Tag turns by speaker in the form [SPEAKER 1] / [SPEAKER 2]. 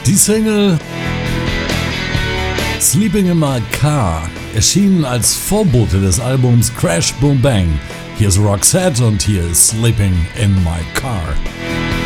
[SPEAKER 1] Die Single Sleeping in My Car erschien als Vorbote des Albums Crash Boom Bang. Hier ist Roxette und hier ist Sleeping in My Car.